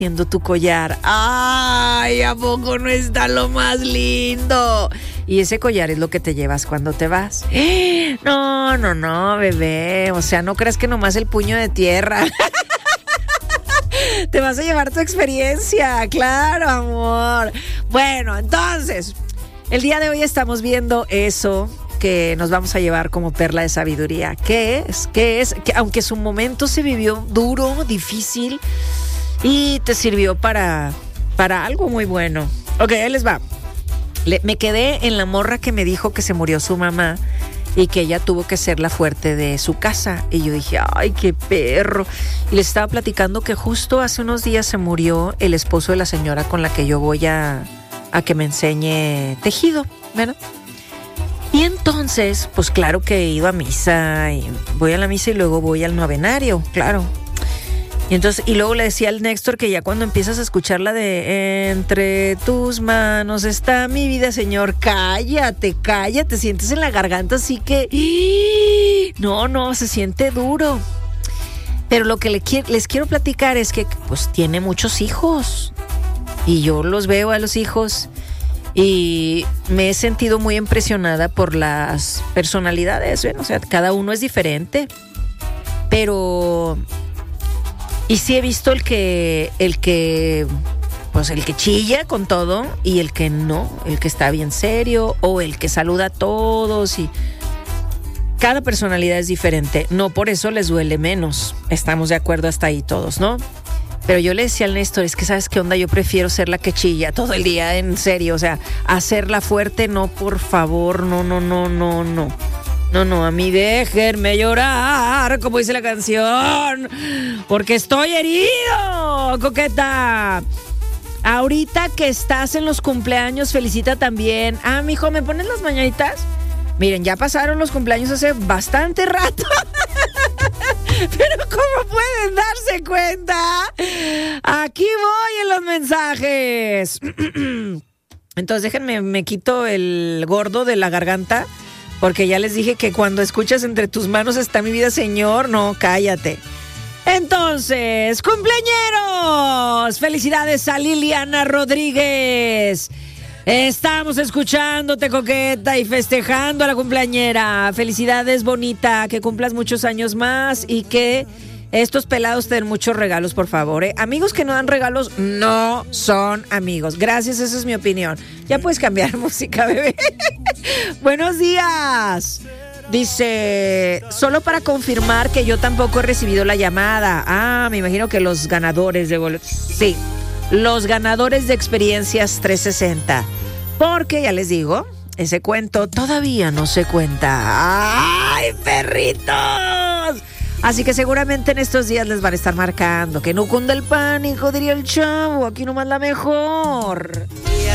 haciendo tu collar. ¡Ay! ¿A poco no está lo más lindo? Y ese collar es lo que te llevas cuando te vas. No, bebé. O sea, no creas que nomás el puño de tierra. Te vas a llevar tu experiencia. Claro, amor. Bueno, entonces, el día de hoy estamos viendo eso que nos vamos a llevar como perla de sabiduría. ¿Qué es? Que aunque su momento se vivió duro, difícil, y te sirvió para algo muy bueno. Ok, ahí les va. Me quedé en la morra que me dijo que se murió su mamá y que ella tuvo que ser la fuerte de su casa. Y yo dije, ay, qué perro. Y les estaba platicando que justo hace unos días se murió el esposo de la señora con la que yo voy a que me enseñe tejido, ¿verdad? Y entonces, pues claro que he ido a misa, y voy a la misa y luego voy al novenario, claro. Y luego le decía al Néstor que ya cuando empiezas a escuchar la de entre tus manos está mi vida, Señor, cállate, sientes en la garganta así que no, se siente duro. Pero lo que les quiero platicar es que pues tiene muchos hijos y yo los veo a los hijos y me he sentido muy impresionada por las personalidades, ¿ven? O sea, cada uno es diferente, pero... Y sí he visto el que chilla con todo y el que no, el que está bien serio o el que saluda a todos, y cada personalidad es diferente. No por eso les duele menos. Estamos de acuerdo hasta ahí todos, ¿no? Pero yo le decía al Néstor, es que ¿sabes qué onda? Yo prefiero ser la que chilla todo el día, en serio. O sea, hacerla fuerte, no, por favor, no. No, a mí déjenme llorar, como dice la canción, porque estoy herido, coqueta. Ahorita que estás en los cumpleaños, felicita también. Mijo, ¿me pones las mañanitas? Miren, ya pasaron los cumpleaños hace bastante rato. Pero ¿cómo pueden darse cuenta? Aquí voy en los mensajes. Entonces déjenme, me quito el gordo de la garganta, porque ya les dije que cuando escuchas entre tus manos está mi vida, Señor, no, cállate. Entonces, cumpleañeros, felicidades a Liliana Rodríguez. Estamos escuchándote, coqueta, y festejando a la cumpleañera. Felicidades, bonita, que cumplas muchos años más y que estos pelados te den muchos regalos, por favor, ¿eh? Amigos que no dan regalos no son amigos. Gracias, esa es mi opinión. Ya puedes cambiar música, bebé. Buenos días. Dice, solo para confirmar que yo tampoco he recibido la llamada. Me imagino que los ganadores de boletos. Sí, los ganadores de Experiencias 360. Porque ya les digo, ese cuento todavía no se cuenta. ¡Ay, perritos! Así que seguramente en estos días les van a estar marcando. Que no cunda el pánico, diría el chavo. Aquí nomás la mejor.